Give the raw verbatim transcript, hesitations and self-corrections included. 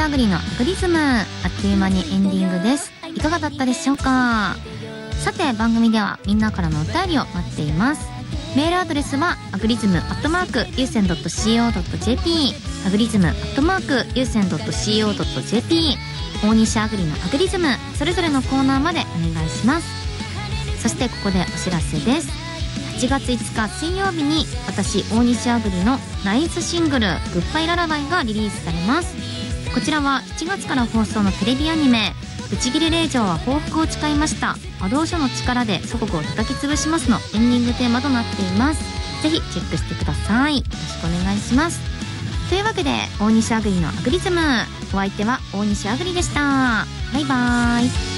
アグリのアグリズム、あっという間にエンディングです。いかがだったでしょうか。さて番組ではみんなからのお便りを待っています。メールアドレスはアグリズムアットマークユーセンドットシーオードットジェーピー、アグリズムアットマークユーセンドットシーオードットジェーピー、大西アグリのアグリズム、それぞれのコーナーまでお願いします。そしてここでお知らせです。はちがついつか水曜日に私大西アグリのナイスシングルグッバイララバイがリリースされます。こちらはしちがつから放送のテレビアニメブチギレ令嬢は報復を誓いました、魔導書の力で祖国を叩き潰しますのエンディングテーマとなっています。ぜひチェックしてください。よろしくお願いします。というわけで大西アグリのアグリズム、お相手は大西アグリでした。バイバーイ。